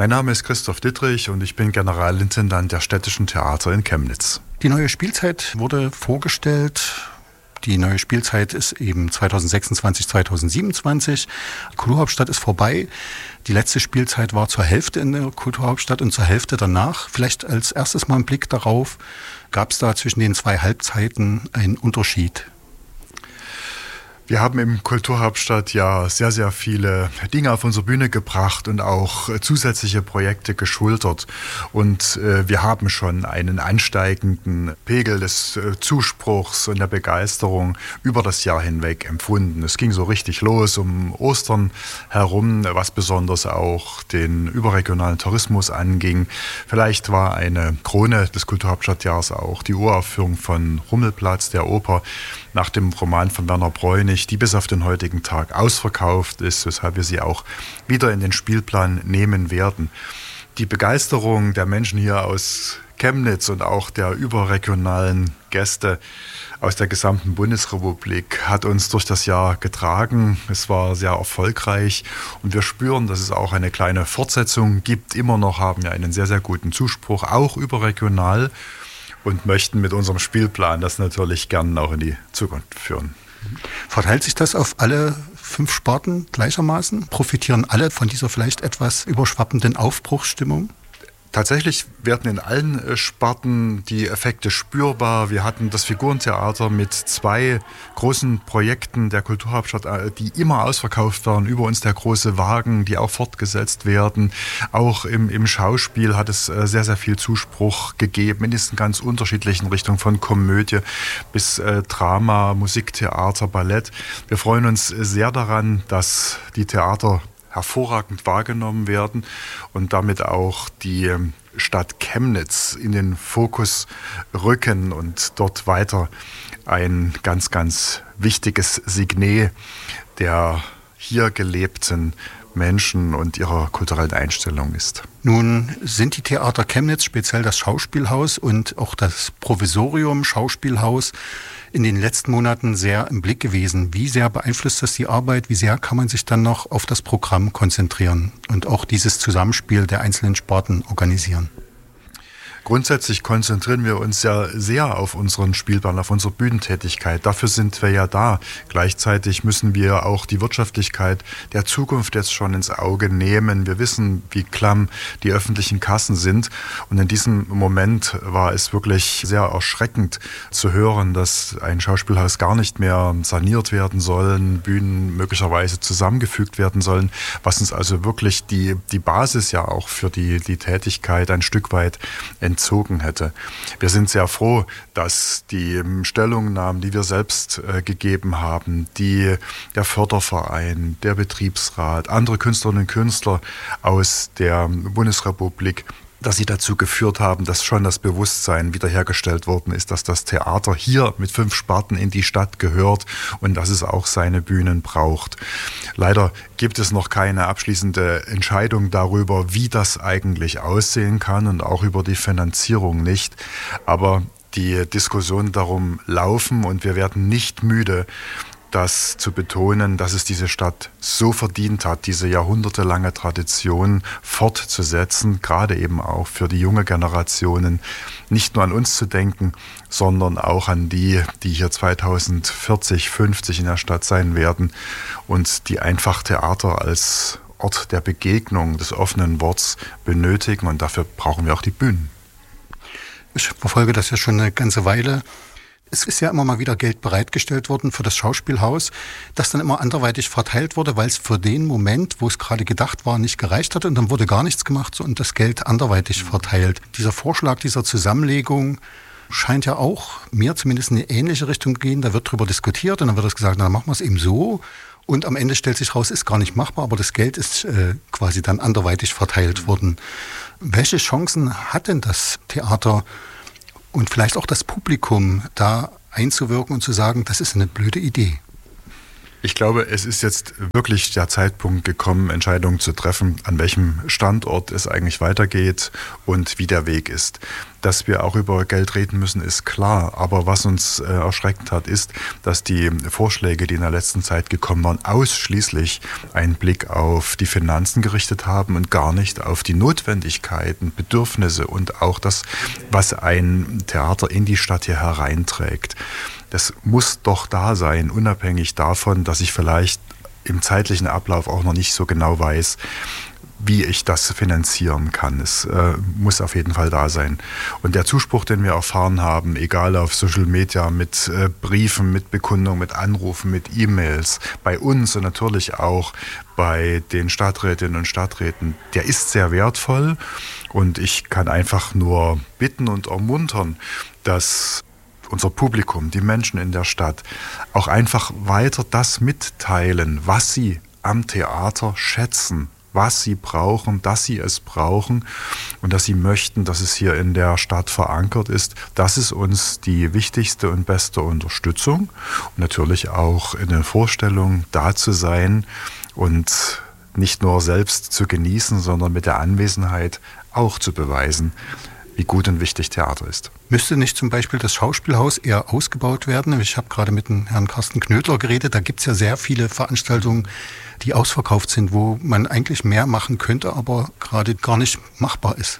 Mein Name ist Christoph Dittrich und ich bin Generalintendant der Städtischen Theater in Chemnitz. Die neue Spielzeit wurde vorgestellt. Die neue Spielzeit ist eben 2026, 2027. Die Kulturhauptstadt ist vorbei. Die letzte Spielzeit war zur Hälfte in der Kulturhauptstadt und zur Hälfte danach. Vielleicht als erstes mal einen Blick darauf. Gab es da zwischen den zwei Halbzeiten einen Unterschied? Wir haben im Kulturhauptstadt ja sehr, sehr viele Dinge auf unsere Bühne gebracht und auch zusätzliche Projekte geschultert. Und wir haben schon einen ansteigenden Pegel des Zuspruchs und der Begeisterung über das Jahr hinweg empfunden. Es ging so richtig los um Ostern herum, was besonders auch den überregionalen Tourismus anging. Vielleicht war eine Krone des Kulturhauptstadtjahres auch die Uraufführung von Rummelplatz, der Oper, nach dem Roman von Werner Bräunig, die bis auf den heutigen Tag ausverkauft ist, weshalb wir sie auch wieder in den Spielplan nehmen werden. Die Begeisterung der Menschen hier aus Chemnitz und auch der überregionalen Gäste aus der gesamten Bundesrepublik hat uns durch das Jahr getragen. Es war sehr erfolgreich und wir spüren, dass es auch eine kleine Fortsetzung gibt. Immer noch haben wir einen sehr, sehr guten Zuspruch, auch überregional, und möchten mit unserem Spielplan das natürlich gern auch in die Zukunft führen. Verteilt sich das auf alle 5 Sparten gleichermaßen? Profitieren alle von dieser vielleicht etwas überschwappenden Aufbruchsstimmung? Tatsächlich werden in allen Sparten die Effekte spürbar. Wir hatten das Figurentheater mit 2 großen Projekten der Kulturhauptstadt, die immer ausverkauft waren. Über uns der große Wagen, die auch fortgesetzt werden. Auch im Schauspiel hat es sehr, sehr viel Zuspruch gegeben, in diesen ganz unterschiedlichen Richtungen, von Komödie bis Drama, Musiktheater, Ballett. Wir freuen uns sehr daran, dass die Theater hervorragend wahrgenommen werden und damit auch die Stadt Chemnitz in den Fokus rücken und dort weiter ein ganz, ganz wichtiges Signet der hier gelebten Menschen und ihrer kulturellen Einstellung ist. Nun sind die Theater Chemnitz, speziell das Schauspielhaus und auch das Provisorium Schauspielhaus, in den letzten Monaten sehr im Blick gewesen. Wie sehr beeinflusst das die Arbeit? Wie sehr kann man sich dann noch auf das Programm konzentrieren und auch dieses Zusammenspiel der einzelnen Sparten organisieren? Grundsätzlich konzentrieren wir uns ja sehr auf unseren Spielplan, auf unsere Bühnentätigkeit. Dafür sind wir ja da. Gleichzeitig müssen wir auch die Wirtschaftlichkeit der Zukunft jetzt schon ins Auge nehmen. Wir wissen, wie klamm die öffentlichen Kassen sind. Und in diesem Moment war es wirklich sehr erschreckend zu hören, dass ein Schauspielhaus gar nicht mehr saniert werden soll, Bühnen möglicherweise zusammengefügt werden sollen, was uns also wirklich die Basis ja auch für die Tätigkeit ein Stück weit entzogen hätte. Wir sind sehr froh, dass die Stellungnahmen, die wir selbst gegeben haben, der Förderverein, der Betriebsrat, andere Künstlerinnen und Künstler aus der Bundesrepublik, dass sie dazu geführt haben, dass schon das Bewusstsein wiederhergestellt worden ist, dass das Theater hier mit 5 Sparten in die Stadt gehört und dass es auch seine Bühnen braucht. Leider gibt es noch keine abschließende Entscheidung darüber, wie das eigentlich aussehen kann und auch über die Finanzierung nicht. Aber die Diskussionen darum laufen und wir werden nicht müde, das zu betonen, dass es diese Stadt so verdient hat, diese jahrhundertelange Tradition fortzusetzen, gerade eben auch für die junge Generationen, nicht nur an uns zu denken, sondern auch an die hier 2040, 50 in der Stadt sein werden und die einfach Theater als Ort der Begegnung, des offenen Worts benötigen, und dafür brauchen wir auch die Bühnen. Ich verfolge das ja schon eine ganze Weile. Es ist ja immer mal wieder Geld bereitgestellt worden für das Schauspielhaus, das dann immer anderweitig verteilt wurde, weil es für den Moment, wo es gerade gedacht war, nicht gereicht hat, und dann wurde gar nichts gemacht und das Geld anderweitig verteilt. Dieser Vorschlag dieser Zusammenlegung scheint ja auch mir zumindest in eine ähnliche Richtung zu gehen. Da wird drüber diskutiert und dann wird es gesagt, na, dann machen wir es eben so. Und am Ende stellt sich raus, ist gar nicht machbar, aber das Geld ist quasi dann anderweitig verteilt worden. Welche Chancen hat denn das Theater und vielleicht auch das Publikum, da einzuwirken und zu sagen, das ist eine blöde Idee? Ich glaube, es ist jetzt wirklich der Zeitpunkt gekommen, Entscheidungen zu treffen, an welchem Standort es eigentlich weitergeht und wie der Weg ist. Dass wir auch über Geld reden müssen, ist klar. Aber was uns erschreckt hat, ist, dass die Vorschläge, die in der letzten Zeit gekommen waren, ausschließlich einen Blick auf die Finanzen gerichtet haben und gar nicht auf die Notwendigkeiten, Bedürfnisse und auch das, was ein Theater in die Stadt hier hereinträgt. Das muss doch da sein, unabhängig davon, dass ich vielleicht im zeitlichen Ablauf auch noch nicht so genau weiß, wie ich das finanzieren kann. Es muss auf jeden Fall da sein. Und der Zuspruch, den wir erfahren haben, egal auf Social Media, mit Briefen, mit Bekundungen, mit Anrufen, mit E-Mails, bei uns und natürlich auch bei den Stadträtinnen und Stadträten, der ist sehr wertvoll. Und ich kann einfach nur bitten und ermuntern, dass unser Publikum, die Menschen in der Stadt, auch einfach weiter das mitteilen, was sie am Theater schätzen, was sie brauchen, dass sie es brauchen und dass sie möchten, dass es hier in der Stadt verankert ist. Das ist uns die wichtigste und beste Unterstützung. Und natürlich auch in der Vorstellung, da zu sein und nicht nur selbst zu genießen, sondern mit der Anwesenheit auch zu beweisen, wie gut und wichtig Theater ist. Müsste nicht zum Beispiel das Schauspielhaus eher ausgebaut werden? Ich habe gerade mit dem Herrn Carsten Knödler geredet. Da gibt es ja sehr viele Veranstaltungen, die ausverkauft sind, wo man eigentlich mehr machen könnte, aber gerade gar nicht machbar ist.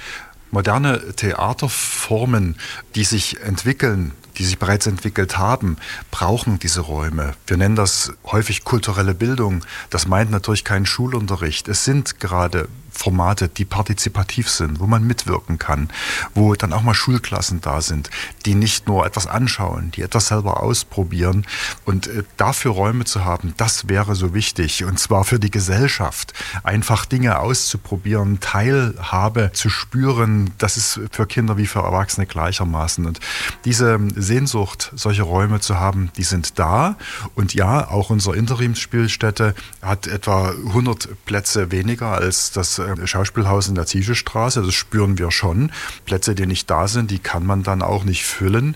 Moderne Theaterformen, die sich entwickeln, die sich bereits entwickelt haben, brauchen diese Räume. Wir nennen das häufig kulturelle Bildung. Das meint natürlich keinen Schulunterricht. Es sind gerade Formate, die partizipativ sind, wo man mitwirken kann, wo dann auch mal Schulklassen da sind, die nicht nur etwas anschauen, die etwas selber ausprobieren. Und dafür Räume zu haben, das wäre so wichtig. Und zwar für die Gesellschaft. Einfach Dinge auszuprobieren, Teilhabe zu spüren, das ist für Kinder wie für Erwachsene gleichermaßen. Und diese Sehnsucht, solche Räume zu haben, die sind da. Und ja, auch unsere Interimsspielstätte hat etwa 100 Plätze weniger als das Schauspielhaus in der Zieschestraße. Das spüren wir schon. Plätze, die nicht da sind, die kann man dann auch nicht füllen.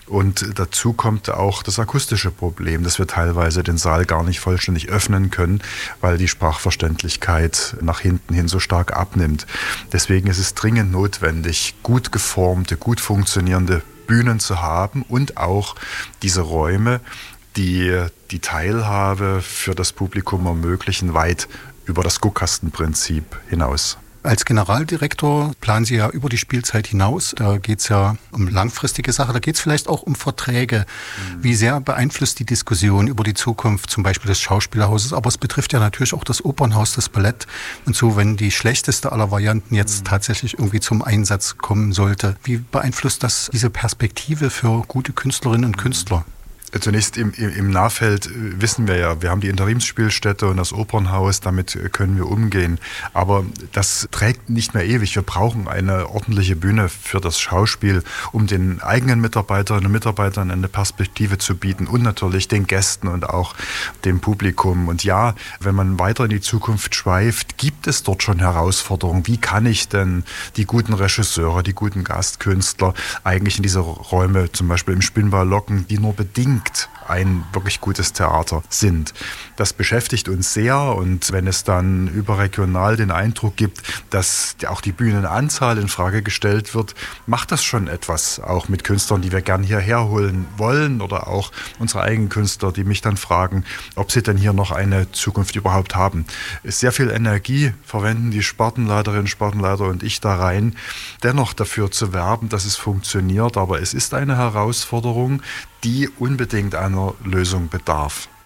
Und dazu kommt auch das akustische Problem, dass wir teilweise den Saal gar nicht vollständig öffnen können, weil die Sprachverständlichkeit nach hinten hin so stark abnimmt. Deswegen ist es dringend notwendig, gut geformte, gut funktionierende Bühnen zu haben und auch diese Räume, die die Teilhabe für das Publikum ermöglichen, weit über das Guckkastenprinzip hinaus. Als Generaldirektor planen Sie ja über die Spielzeit hinaus. Da geht es ja um langfristige Sachen. Da geht es vielleicht auch um Verträge. Wie sehr beeinflusst die Diskussion über die Zukunft zum Beispiel des Schauspielhauses? Aber es betrifft ja natürlich auch das Opernhaus, das Ballett und so, wenn die schlechteste aller Varianten jetzt tatsächlich irgendwie zum Einsatz kommen sollte. Wie beeinflusst das diese Perspektive für gute Künstlerinnen und Künstler? Zunächst im Nahfeld wissen wir ja, wir haben die Interimsspielstätte und das Opernhaus, damit können wir umgehen. Aber das trägt nicht mehr ewig. Wir brauchen eine ordentliche Bühne für das Schauspiel, um den eigenen Mitarbeiterinnen und Mitarbeitern eine Perspektive zu bieten und natürlich den Gästen und auch dem Publikum. Und ja, wenn man weiter in die Zukunft schweift, gibt es dort schon Herausforderungen. Wie kann ich denn die guten Regisseure, die guten Gastkünstler eigentlich in diese Räume, zum Beispiel im Spinnball locken, die nur bedingt ein wirklich gutes Theater sind. Das beschäftigt uns sehr und wenn es dann überregional den Eindruck gibt, dass auch die Bühnenanzahl in Frage gestellt wird, macht das schon etwas, auch mit Künstlern, die wir gern hierher holen wollen oder auch unsere eigenen Künstler, die mich dann fragen, ob sie denn hier noch eine Zukunft überhaupt haben. Sehr viel Energie verwenden die Spartenleiterinnen, Spartenleiter und ich da rein, dennoch dafür zu werben, dass es funktioniert, aber es ist eine Herausforderung, die unbedingt einer Lösung bedarf.